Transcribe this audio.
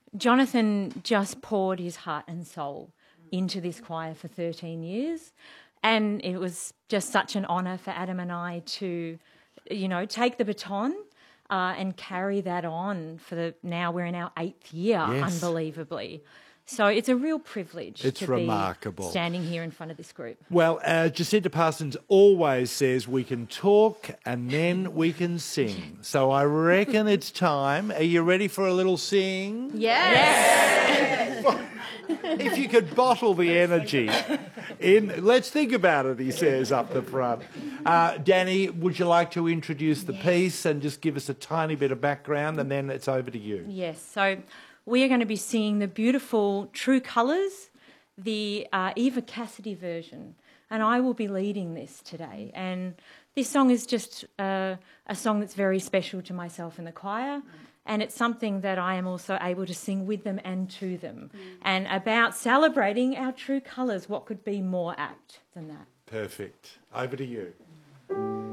Jonathan just poured his heart and soul into this choir for 13 years, and it was just such an honour for Adam and I to, take the baton and carry that on now we're in our 8th year, Yes. Unbelievably. So it's a real privilege It's to remarkable. be standing here in front of this group. Well, Jacinta Parsons always says we can talk and then we can sing. So I reckon it's time. Are you ready for a little sing? Yes. If you could bottle the energy in, let's think about it, he says up the front. Danny, would you like to introduce the piece and just give us a tiny bit of background, and then it's over to you? Yes, so we are going to be singing the beautiful True Colours, the Eva Cassidy version, and I will be leading this today. And this song is just a song that's very special to myself and the choir, and it's something that I am also able to sing with them and to them, and about celebrating our true colours. What could be more apt than that? Perfect. Over to you.